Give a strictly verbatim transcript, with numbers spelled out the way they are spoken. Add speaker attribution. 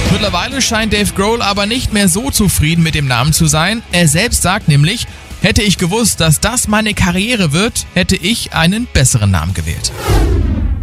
Speaker 1: Mittlerweile scheint Dave Grohl aber nicht mehr so zufrieden mit dem Namen zu sein. Er selbst sagt nämlich, hätte ich gewusst, dass das meine Karriere wird, hätte ich einen besseren Namen gewählt.